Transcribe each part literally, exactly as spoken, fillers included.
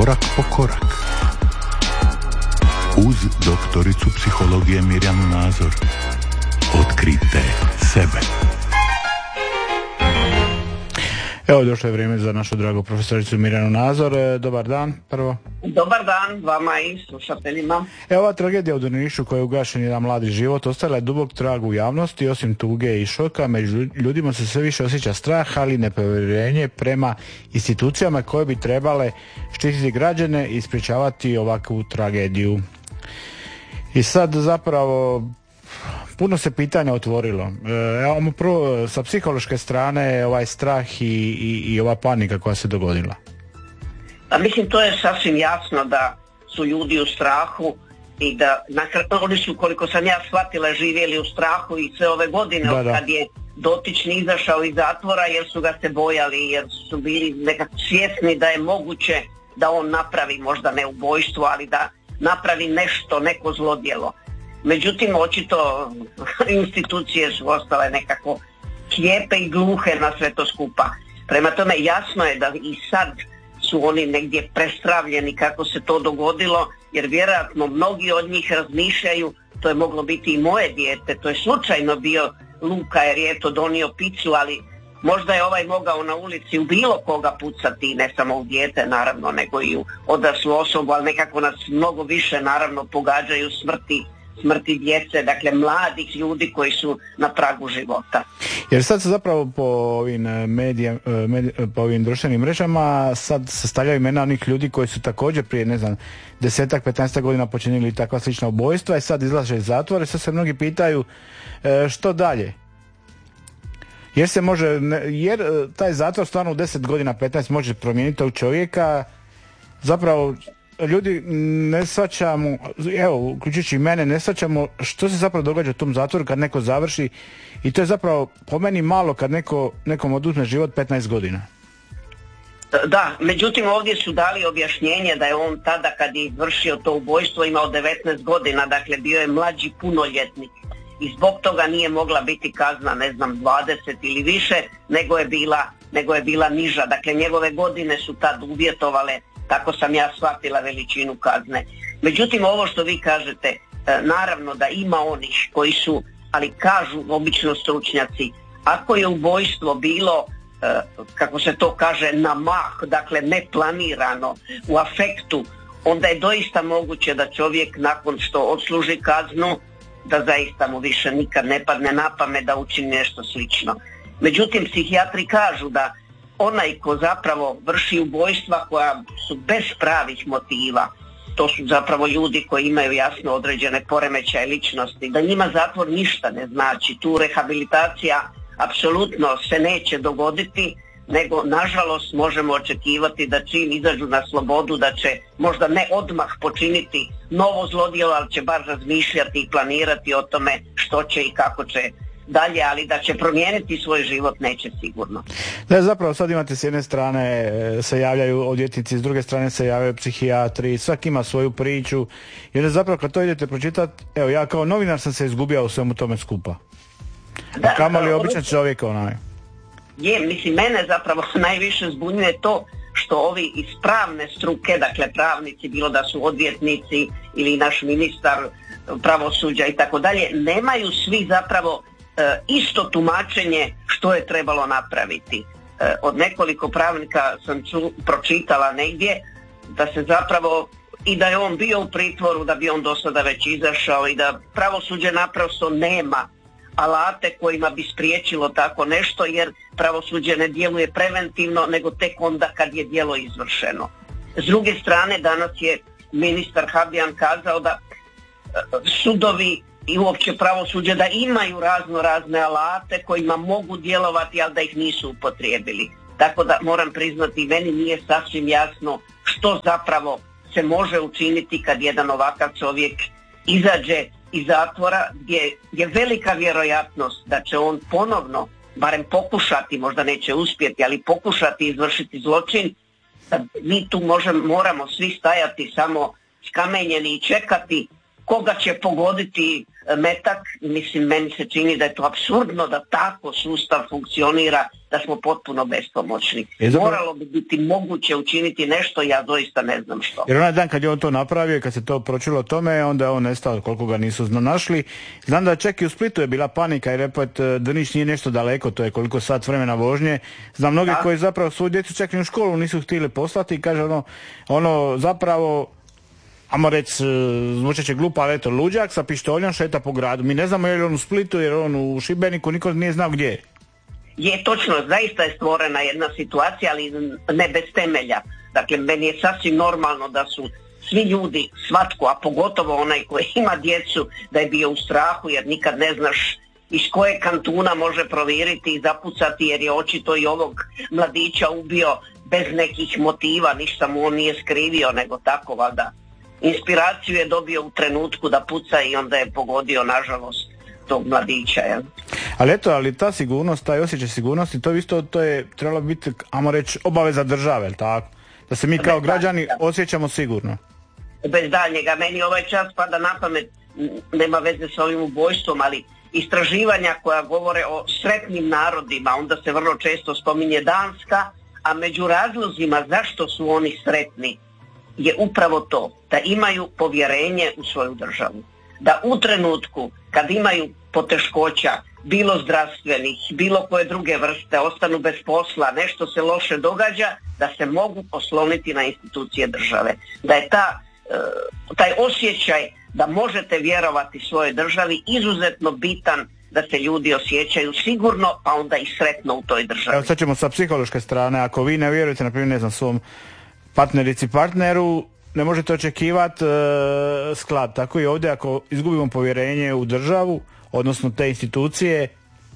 Korak po korak. Uz doktoricu psihologije Mirjanu Nazor. Otkrite sebe. Evo, došlo je vrijeme za našu dragu profesoricu Mirjanu Nazor. Dobar dan, prvo. Dobar dan vama i slušateljima. Evo, ova tragedija u Drnišu koja je ugašen jedan mladi život ostavila je dubok trag u javnosti. Osim tuge i šoka, među ljudima se sve više osjeća strah, ali i nepovjerenje prema institucijama koje bi trebale štititi građane i sprječavati ovakvu tragediju. I sad zapravo puno se pitanja otvorilo. Evo prvo sa psihološke strane ovaj strah i, i, i ova panika koja se dogodila. Pa mislim, to je sasvim jasno da su ljudi u strahu i da oni su, koliko sam ja shvatila, živjeli u strahu i sve ove godine da, da. Kad je dotični izašao iz zatvora, jer su ga se bojali, jer su bili nekako svjesni da je moguće da on napravi možda ne ubojstvo, ali da napravi nešto, neko zlodjelo. Međutim, očito institucije su ostale nekako slijepe i gluhe na sve to skupa. Prema tome, jasno je da i sad su oni negdje prestravljeni kako se to dogodilo, jer vjerojatno mnogi od njih razmišljaju, to je moglo biti i moje dijete, to je slučajno bio Luka jer je to donio picu, ali možda je ovaj mogao na ulici u bilo koga pucati, ne samo u dijete naravno, nego i u odraslu osobu, ali nekako nas mnogo više naravno pogađaju smrti smrti djece, dakle mladih ljudi koji su na pragu života. Jer sad se zapravo po ovim medija, medij, po ovim društvenim mrežama sad se stavljaju imena onih ljudi koji su također prije, ne znam, desetak, petnaestak godina počinili takva slična ubojstva i sad izlaže iz zatvora i sad se mnogi pitaju e, što dalje? Jer se može, jer taj zatvor stvarno u deset godina, petnaest može promijeniti tog čovjeka. Zapravo ljudi ne shvaćamo, evo, uključujući mene, ne shvaćamo što se zapravo događa u tom zatvoru kad neko završi i to je zapravo po meni malo kad neko, nekom oduzme život petnaest godina. Da, međutim ovdje su dali objašnjenje da je on tada kad je izvršio to ubojstvo imao devetnaest godina, dakle bio je mlađi punoljetnik i zbog toga nije mogla biti kazna, ne znam, dvadeset ili više, nego je bila, nego je bila niža. Dakle, njegove godine su tad uvjetovale, tako sam ja shvatila, veličinu kazne. Međutim, ovo što vi kažete, naravno da ima onih koji su, ali kažu obično stručnjaci, ako je ubojstvo bilo, kako se to kaže, na mah, dakle neplanirano, u afektu, onda je doista moguće da čovjek nakon što odsluži kaznu, da zaista mu više nikad ne padne na pamet da učini nešto slično. Međutim, psihijatri kažu da onaj ko zapravo vrši ubojstva koja su bez pravih motiva, to su zapravo ljudi koji imaju jasno određene poremećaje ličnosti, da njima zatvor ništa ne znači, tu rehabilitacija apsolutno se neće dogoditi, nego nažalost možemo očekivati da čim izađu na slobodu da će možda ne odmah počiniti novo zlodjelo, ali će bar razmišljati i planirati o tome što će i kako će dalje, ali da će promijeniti svoj život neće sigurno. Da, zapravo sad imate s jedne strane se javljaju odvjetnici, s druge strane se javljaju psihijatri, svak ima svoju priču, jer zapravo kad to idete pročitati, evo ja kao novinar sam se izgubio u svemu tome skupa. Da, a kamoli običan čovjek onaj. Je, mislim, mene zapravo najviše zbunjuje to što ovi iz pravne struke, dakle pravnici, bilo da su odvjetnici ili naš ministar pravosuđa i tako dalje, nemaju svi zapravo e, isto tumačenje što je trebalo napraviti. E, od nekoliko pravnika sam ču, pročitala negdje da se zapravo i da je on bio u pritvoru, da bi on do sada već izašao i da pravosuđe naprosto nema alate kojima bi spriječilo tako nešto, jer pravosuđe ne djeluje preventivno nego tek onda kad je djelo izvršeno. S druge strane, danas je ministar Habijan kazao da sudovi i uopće pravosuđe da imaju razno razne alate kojima mogu djelovati, ali da ih nisu upotrijebili. Tako da moram priznati, meni nije sasvim jasno što zapravo se može učiniti kad jedan ovakav čovjek izađe iz zatvora, gdje je velika vjerojatnost da će on ponovno, barem pokušati, možda neće uspjeti, ali pokušati izvršiti zločin, da mi tu možemo, moramo svi stajati samo skamenjeni i čekati koga će pogoditi metak. Mislim, meni se čini da je to apsurdno da tako sustav funkcionira, da smo potpuno bespomoćni. Zapravo... Moralo bi biti moguće učiniti nešto, ja doista ne znam što. Jer onaj dan kad je on to napravio, kad se to pročilo tome, onda je on nestao, koliko ga nisu našli. Znam da čak i u Splitu je bila panika jer opet Drniš nije nešto daleko, to je koliko sat vremena vožnje. Znam mnogi da. Koji zapravo svoju djecu čak i u školu nisu htjeli poslati i kaže ono, ono zapravo, ajmo reći, zvučeće glupo, ali eto, luđak sa pištoljom šeta po gradu. Mi ne znamo je li on u Splitu, jer on u Šibeniku, niko nije znao gdje je. Je točno, zaista je stvorena jedna situacija, ali ne bez temelja. Dakle, meni je sasvim normalno da su svi ljudi, svatko, a pogotovo onaj koji ima djecu, da je bio u strahu, jer nikad ne znaš iz koje kantuna može provjeriti i zapucati, jer je očito i ovog mladića ubio bez nekih motiva, ništa mu on nije skrivio, nego tako valjda. Inspiraciju je dobio u trenutku da puca i onda je pogodio, nažalost, tog mladića. Ja. Ali eto, ali ta sigurnost, taj osjećaj sigurnosti, to isto to je trebalo biti, ajmo reći, obaveza države, tako? Da se mi kao građani osjećamo sigurno. Bez daljnjega. Meni ovaj čas pada na pamet, nema veze s ovim ubojstvom, ali istraživanja koja govore o sretnim narodima, onda se vrlo često spominje Danska, a među razlozima zašto su oni sretni je upravo to, da imaju povjerenje u svoju državu. Da u trenutku kad imaju poteškoća, bilo zdravstvenih, bilo koje druge vrste, ostanu bez posla, nešto se loše događa, da se mogu osloniti na institucije države. Da je ta, taj osjećaj da možete vjerovati svojoj državi izuzetno bitan, da se ljudi osjećaju sigurno, pa onda i sretno u toj državi. Evo sad ćemo sa psihološke strane, ako vi ne vjerujete, na primjer, ne znam, svom partnerici, partneru, ne možete očekivati e, sklad. Tako i ovdje, ako izgubimo povjerenje u državu, odnosno te institucije,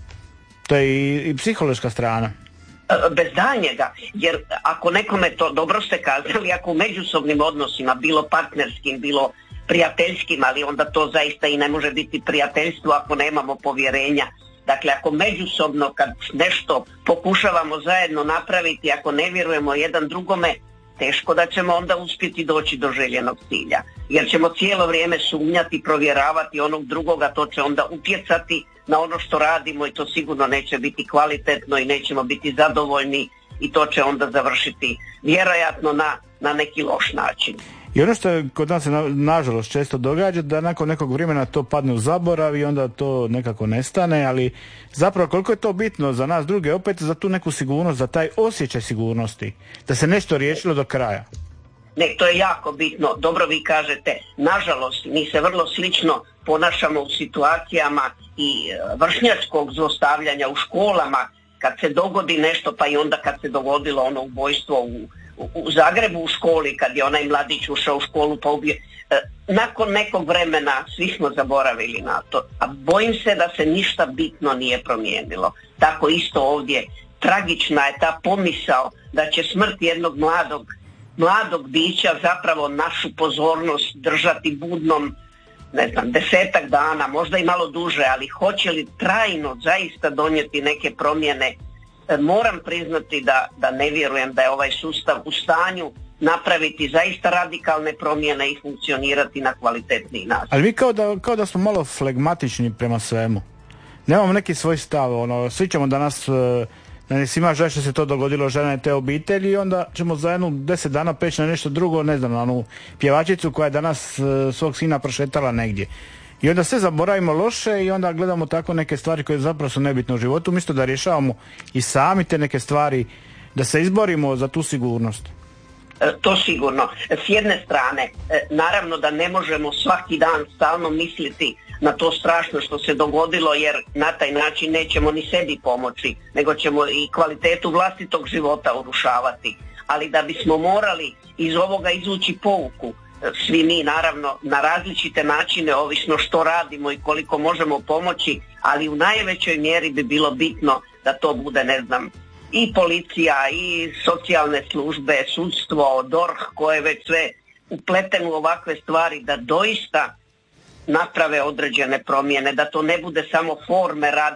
to je i, i psihološka strana. Bez daljnjega, jer ako nekome to, dobro ste kazali, ako u međusobnim odnosima, bilo partnerskim, bilo prijateljskim, ali onda to zaista i ne može biti prijateljstvo ako nemamo povjerenja. Dakle, ako međusobno kad nešto pokušavamo zajedno napraviti, ako ne vjerujemo jedan drugome, teško da ćemo onda uspjeti doći do željenog cilja. Jer ćemo cijelo vrijeme sumnjati, provjeravati onog drugoga, to će onda utjecati na ono što radimo i to sigurno neće biti kvalitetno i nećemo biti zadovoljni i to će onda završiti vjerojatno na, na neki loš način. I ono što je kod nas se na, nažalost često događa, da nakon nekog vremena to padne u zaborav i onda to nekako nestane, ali zapravo koliko je to bitno za nas druge, opet za tu neku sigurnost, za taj osjećaj sigurnosti, da se nešto riješilo do kraja. Ne, to je jako bitno, dobro vi kažete, nažalost mi se vrlo slično ponašamo u situacijama i vršnjačkog zlostavljanja u školama, kad se dogodi nešto, pa i onda kad se dogodilo ono ubojstvo u u Zagrebu u školi, kad je onaj mladić ušao u školu pa ubio. Nakon nekog vremena svi smo zaboravili na to, a bojim se da se ništa bitno nije promijenilo. Tako isto ovdje tragična je ta pomisao da će smrt jednog mladog, mladog bića zapravo našu pozornost držati budnom, ne znam, desetak dana, možda i malo duže, ali hoće li trajno zaista donijeti neke promjene. Moram priznati da, da ne vjerujem da je ovaj sustav u stanju napraviti zaista radikalne promjene i funkcionirati na kvalitetniji način. Ali mi kao da, kao da smo malo flegmatični prema svemu. Nemamo neki svoj stav, ono, svi ćemo danas, da ne svima žele što se to dogodilo žene te obitelji i onda ćemo za jednu deset dana peći na nešto drugo, ne znam, na onu pjevačicu koja je danas svog sina prošetala negdje. I onda sve zaboravimo loše i onda gledamo tako neke stvari koje zapravo su nebitne u životu, umjesto da rješavamo i sami te neke stvari, da se izborimo za tu sigurnost. E, to sigurno. S jedne strane, e, naravno da ne možemo svaki dan stalno misliti na to strašno što se dogodilo, jer na taj način nećemo ni sebi pomoći, nego ćemo i kvalitetu vlastitog života urušavati. Ali da bismo morali iz ovoga izvući pouku, svi mi naravno na različite načine, ovisno što radimo i koliko možemo pomoći, ali u najvećoj mjeri bi bilo bitno da to bude, ne znam, i policija, i socijalne službe, sudstvo, D O R H, koje već sve upletenu u ovakve stvari, da doista naprave određene promjene, da to ne bude samo forme radi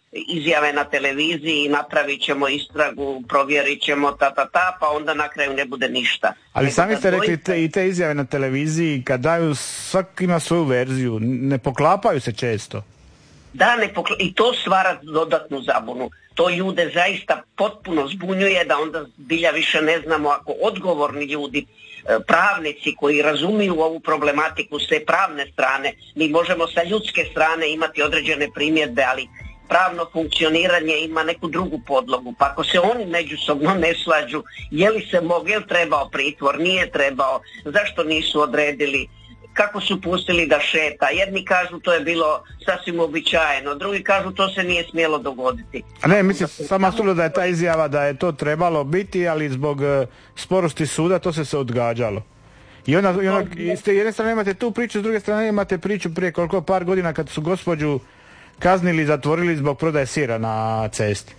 izjave na televiziji, napravit ćemo istragu, provjerit ćemo ta, ta, ta, pa onda na kraju ne bude ništa. Ali Nego sami ste da rekli doista- te, i te izjave na televiziji, kad daju, svak ima svoju verziju, ne poklapaju se često. Da, ne pokla- i to stvara dodatnu zabunu. To ljude zaista potpuno zbunjuje, da onda zbilja više ne znamo ako odgovorni ljudi, e, pravnici koji razumiju ovu problematiku s te pravne strane, mi možemo sa ljudske strane imati određene primjedbe, ali pravno funkcioniranje ima neku drugu podlogu. Pa ako se oni međusobno ne slađu, je li se mogao, je li trebao pritvor, nije trebao, zašto nisu odredili, kako su pustili da šeta. Jedni kažu to je bilo sasvim uobičajeno, drugi kažu to se nije smjelo dogoditi. A ne, mislim, sama suludo da je ta izjava da je to trebalo biti, ali zbog e, sporosti suda to se se odgađalo. I onda, i onda i s te jedne strane imate tu priču, s druge strane imate priču prije koliko par godina kad su gospođu kaznili i zatvorili zbog prodaje sira na cesti.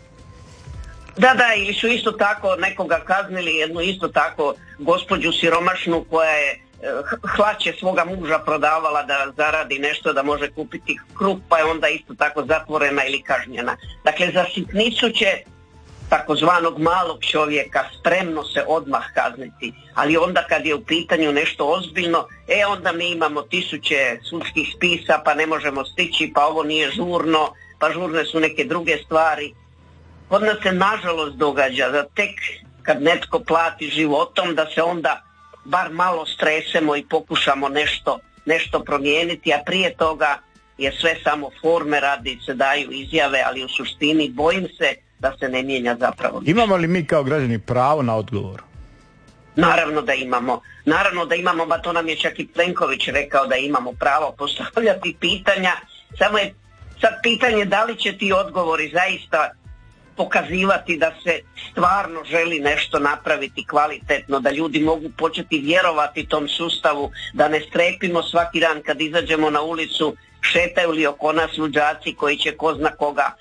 Da, da, ili su isto tako nekoga kaznili, jednu isto tako gospođu siromašnu koja je eh, hlače svoga muža prodavala da zaradi nešto, da može kupiti kruh, pa je onda isto tako zatvorena ili kažnjena. Dakle, za sitnicu će takozvanog malog čovjeka spremno se odmah kazniti, ali onda kad je u pitanju nešto ozbiljno, e onda mi imamo tisuće sudskih spisa, pa ne možemo stići, pa ovo nije žurno, pa žurne su neke druge stvari. Kod nas se nažalost događa da tek kad netko plati životom da se onda bar malo stresemo i pokušamo nešto, nešto promijeniti, a prije toga je sve samo forme radi, se daju izjave, ali u suštini bojim se da se ne mijenja zapravo ništa. Imamo li mi kao građani pravo na odgovor? Naravno da imamo. Naravno da imamo, ba to nam je čak i Plenković rekao da imamo pravo postavljati pitanja. Samo je sad pitanje da li će ti odgovori zaista pokazivati da se stvarno želi nešto napraviti kvalitetno, da ljudi mogu početi vjerovati tom sustavu, da ne strepimo svaki dan kad izađemo na ulicu, šetaju li oko nas luđaci koji će ko zna koga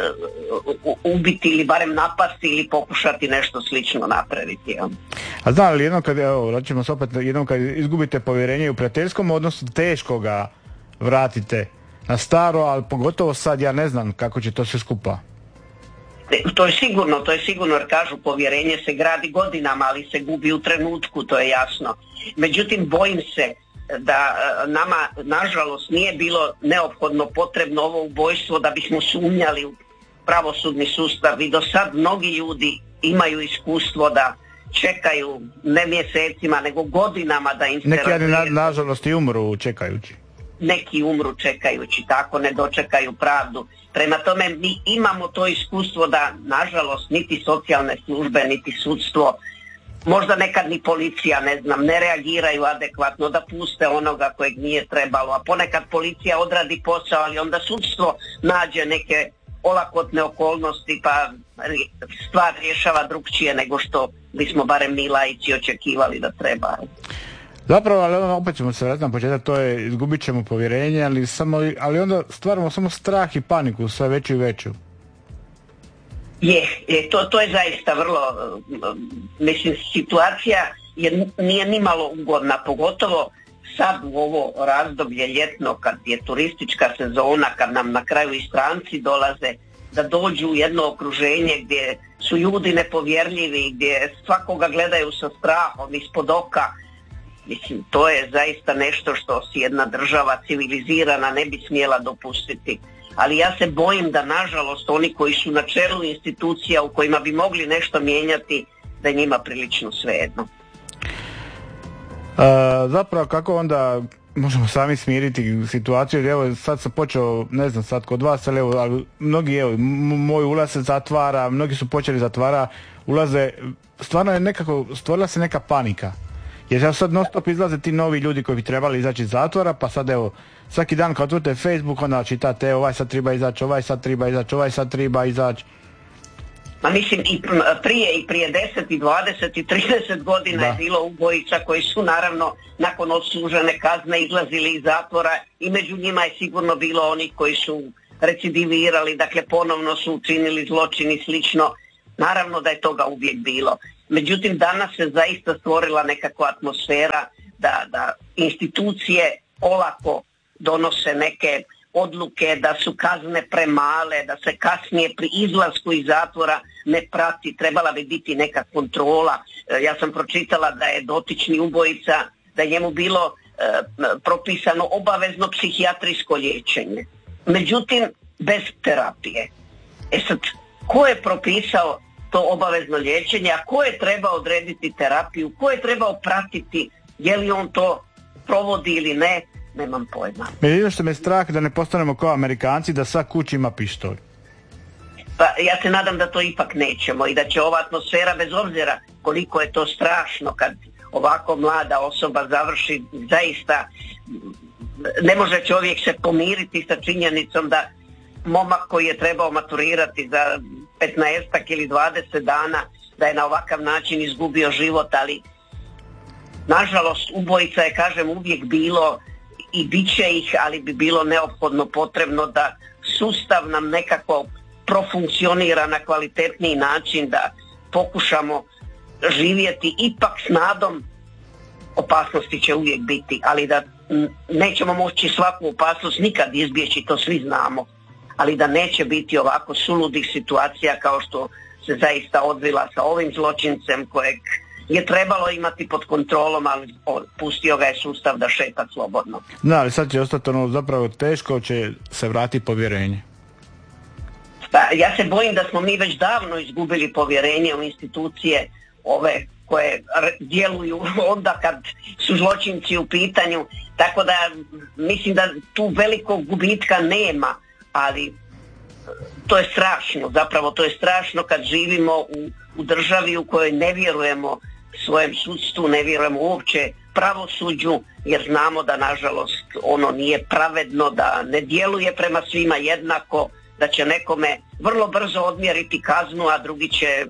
uh, ubiti ili barem napasti ili pokušati nešto slično napraviti. Ja. A znam li jednom kad, evo, vraćamo se opet, jednom kad izgubite povjerenje u prijateljskom odnosu, teško ga vratite na staro, ali pogotovo sad ja ne znam kako će to sve skupa. To je sigurno, to je sigurno jer kažu povjerenje se gradi godinama, ali se gubi u trenutku, to je jasno. Međutim, bojim se da nama, nažalost, nije bilo neophodno potrebno ovo ubojstvo da bismo sumnjali u pravosudni sustav i do sad mnogi ljudi imaju iskustvo da čekaju ne mjesecima nego godinama da im se Neki razvije. na, nažalost i umru čekajući. Neki umru čekajući, tako ne dočekaju pravdu. Prema tome mi imamo to iskustvo da nažalost niti socijalne službe, niti sudstvo, možda nekad ni policija, ne znam, ne reagiraju adekvatno, da puste onoga kojeg nije trebalo, a ponekad policija odradi posao, ali onda sudstvo nađe neke olakotne okolnosti pa stvar rješava drukčije nego što bismo barem mi laici očekivali da treba. Zapravo, ali onda opet ćemo se vratiti na početak, to je izgubit ćemo povjerenje, ali, samo, ali onda stvaramo samo strah i paniku, sve veću i veću. Je, je to, to je zaista vrlo, mislim, situacija je, nije nimalo ugodna, pogotovo sad u ovo razdoblje ljetno kad je turistička sezona, kad nam na kraju i stranci dolaze, da dođu u jedno okruženje gdje su ljudi nepovjerljivi, gdje svakoga gledaju sa strahom ispod oka. Mislim, to je zaista nešto što si jedna država civilizirana ne bi smjela dopustiti. Ali ja se bojim da nažalost oni koji su na čelu institucija u kojima bi mogli nešto mijenjati, da je njima prilično svejedno. E, zapravo kako onda možemo sami smiriti situaciju, jer evo sad sam počeo, ne znam sad kod vas, ali evo, ali mnogi, evo, m- moj ulaz se zatvara, mnogi su počeli zatvara, ulaze, stvarno je nekako, stvorila se neka panika. Jer sad non stop izlaze ti novi ljudi koji bi trebali izaći iz zatvora, pa sad evo, svaki dan kad otvorite Facebook, onda čitate, ovaj sad treba izaći, ovaj sad treba izaći, ovaj sad treba izaći. Ma mislim i prije i prije deset i dvadeset i trideset godina Da. je bilo ubojica koji su naravno nakon odslužene kazne izlazili iz zatvora i među njima je sigurno bilo onih koji su recidivirali, dakle ponovno su učinili zločin i slično. Naravno da je toga uvijek bilo. Međutim, danas se zaista stvorila nekakva atmosfera da, da institucije olako donose neke odluke, da su kazne premale, da se kasnije pri izlasku iz zatvora ne prati, trebala bi biti neka kontrola. Ja sam pročitala da je dotični ubojica, da je njemu bilo e, propisano obavezno psihijatrijsko liječenje. Međutim, bez terapije. E sad, ko je propisao to obavezno liječenje, a ko je trebao odrediti terapiju, ko je trebao pratiti, je li on to provodi ili ne, nemam pojma. Jedino što me strah da ne postanemo kao Amerikanci, da svak kući ima pištolj. Pa ja se nadam da to ipak nećemo i da će ova atmosfera, bez obzira koliko je to strašno kad ovako mlada osoba završi, zaista ne može čovjek se pomiriti sa činjenicom da momak koji je trebao maturirati za petnaestak ili dvadeset dana, da je na ovakav način izgubio život, ali nažalost ubojica je, kažem, uvijek bilo i bit će ih, ali bi bilo neophodno potrebno da sustav nam nekako profunkcionira na kvalitetniji način, da pokušamo živjeti ipak s nadom. Opasnosti će uvijek biti, ali da nećemo moći svaku opasnost nikad izbjeći, to svi znamo, ali da neće biti ovako suludih situacija kao što se zaista odvila sa ovim zločincem kojeg je trebalo imati pod kontrolom, ali pustio ga je sustav da šeta slobodno. Da, ali sad će ostati ono zapravo teško, će se vratiti povjerenje. Pa, ja se bojim da smo mi već davno izgubili povjerenje u institucije ove koje djeluju onda kad su zločinci u pitanju, tako da mislim da tu velikog gubitka nema, ali to je strašno, zapravo to je strašno kad živimo u, u državi u kojoj ne vjerujemo svojem sudstvu, ne vjerujemo uopće pravosuđu, jer znamo da nažalost ono nije pravedno, da ne djeluje prema svima jednako, da će nekome vrlo brzo odmjeriti kaznu, a drugi će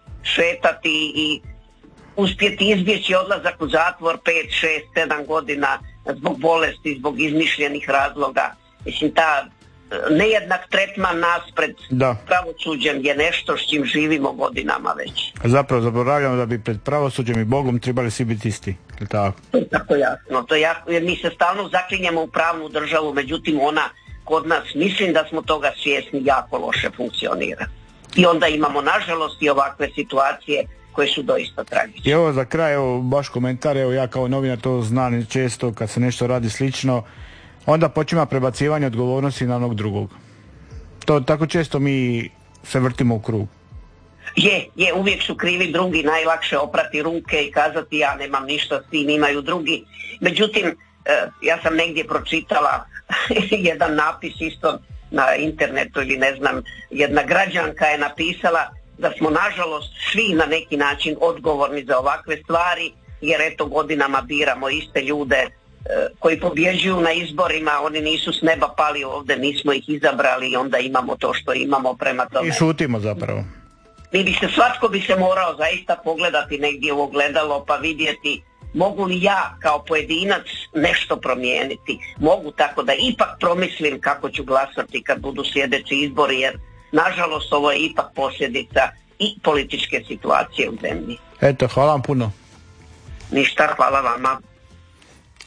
šetati i uspjeti izbjeći odlazak u zatvor pet, šest, sedam godina zbog bolesti, zbog izmišljenih razloga. Mislim, ta nejednak tretman nas pred da. pravosuđem je nešto s čim živimo godinama već. Zapravo zaboravljamo da bi pred pravosuđem i Bogom trebali svi biti isti. Tako? To je tako jasno. To je jasno, jer mi se stalno zaklinjemo u pravnu državu, međutim ona kod nas, mislim da smo toga svjesni, jako loše funkcionira. I onda imamo nažalost i ovakve situacije koje su doista tragične. I evo za kraj, evo baš komentar, evo ja kao novinar to znam često kad se nešto radi slično, onda počima prebacivanje odgovornosti na onog drugog. To tako često mi se vrtimo u krug. Je, je, uvijek su krivi drugi, najlakše oprati ruke i kazati ja nemam ništa s tim, imaju drugi. Međutim, ja sam negdje pročitala jedan napis isto na internetu ili ne znam, jedna građanka je napisala da smo nažalost svi na neki način odgovorni za ovakve stvari, jer eto godinama biramo iste ljude e, koji pobjeđuju na izborima, oni nisu s neba pali ovdje, mi smo ih izabrali i onda imamo to što imamo, prema tome. I šutimo zapravo. Mi bi se, svatko bi se morao zaista pogledati negdje u ogledalo pa vidjeti mogu li ja kao pojedinac nešto promijeniti. Mogu, tako da ipak promislim kako ću glasati kad budu sljedeći izbori, jer nažalost ovo je ipak posljedica i političke situacije u zemlji. Eto, hvala vam puno. Ništa, hvala vama.